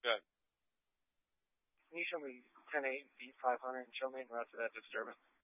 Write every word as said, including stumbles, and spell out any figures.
ten. Can you show me ten eight, B five hundred, and show me the rest of that disturbance?